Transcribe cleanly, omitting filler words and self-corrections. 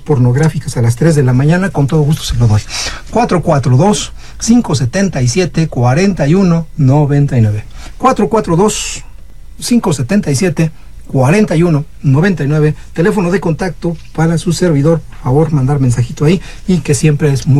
pornográficas a las 3 de la mañana, con todo gusto se lo doy. 442-577-4199. 442-577-4199, teléfono de contacto para su servidor. Por favor, mandar mensajito ahí, y que siempre es muy